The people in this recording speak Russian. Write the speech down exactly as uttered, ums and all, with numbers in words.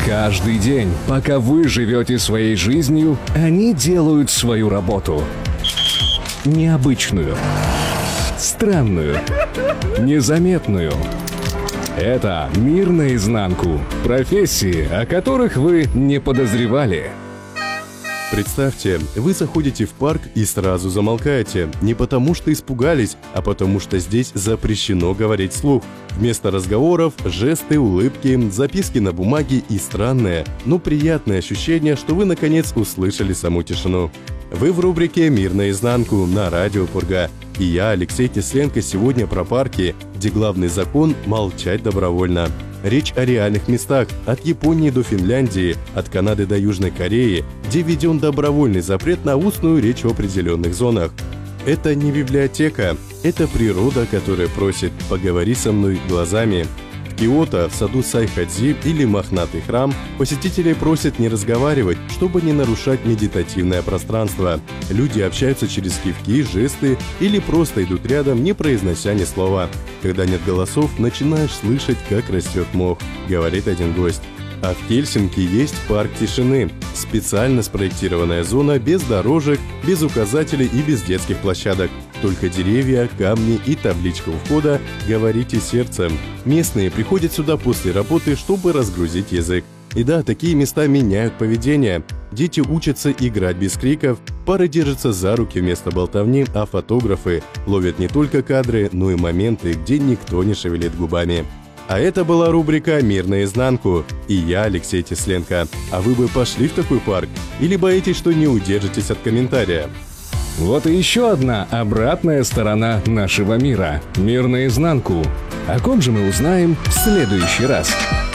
Каждый день, пока вы живете своей жизнью, они делают свою работу. Необычную, странную, незаметную. Это «Мир наизнанку». Профессии, о которых вы не подозревали. Представьте, вы заходите в парк и сразу замолкаете. Не потому что испугались, а потому что здесь запрещено говорить вслух. Вместо разговоров – жесты, улыбки, записки на бумаге и странное, но приятное ощущение, что вы наконец услышали саму тишину. Вы в рубрике «Мир наизнанку» на радио Пурга. И я, Алексей Тесленко, сегодня про парки, где главный закон – молчать добровольно. Речь о реальных местах, от Японии до Финляндии, от Канады до Южной Кореи, где введен добровольный запрет на устную речь в определенных зонах. Это не библиотека, это природа, которая просит «поговори со мной глазами». В Киото, в саду Сайхадзи или Мохнатый храм посетителей просят не разговаривать, чтобы не нарушать медитативное пространство. Люди общаются через кивки, жесты или просто идут рядом, не произнося ни слова. Когда нет голосов, начинаешь слышать, как растет мох, говорит один гость. А в Хельсинки есть парк тишины. Специально спроектированная зона без дорожек, без указателей и без детских площадок. Только деревья, камни и табличка у входа «Говорите сердцем». Местные приходят сюда после работы, чтобы разгрузить язык. И да, такие места меняют поведение. Дети учатся играть без криков, пары держатся за руки вместо болтовни, а фотографы ловят не только кадры, но и моменты, где никто не шевелит губами. А это была рубрика «Мир наизнанку». И я, Алексей Тесленко. А вы бы пошли в такой парк? Или боитесь, что не удержитесь от комментария? Вот и еще одна обратная сторона нашего мира. Мир наизнанку. О ком же мы узнаем в следующий раз.